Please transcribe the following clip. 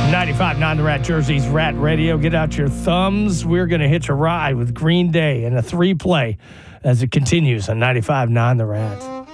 95.9 The Rat, Jersey's Rat Radio. Get out your thumbs. We're going to hitch a ride with Green Day and a 3-play as it continues on 95.9 The Rat.